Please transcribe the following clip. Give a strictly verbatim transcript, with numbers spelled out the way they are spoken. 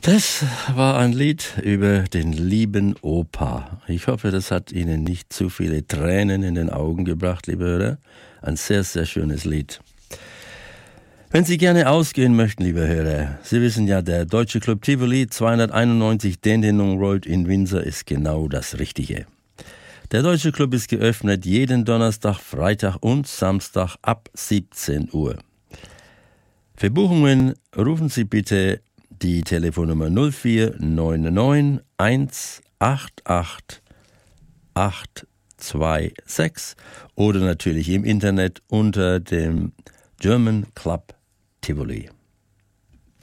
Das war ein Lied über den lieben Opa. Ich hoffe, das hat Ihnen nicht zu viele Tränen in den Augen gebracht, liebe Hörer. Ein sehr, sehr schönes Lied. Wenn Sie gerne ausgehen möchten, liebe Hörer, Sie wissen ja, der Deutsche Club Tivoli zweihunderteinundneunzig Dandenong Road in Windsor ist genau das Richtige. Der Deutsche Club ist geöffnet jeden Donnerstag, Freitag und Samstag ab siebzehn Uhr. Für Buchungen rufen Sie bitte die Telefonnummer null vier neun neun eins acht acht acht zwei sechs oder natürlich im Internet unter dem German Club Tivoli.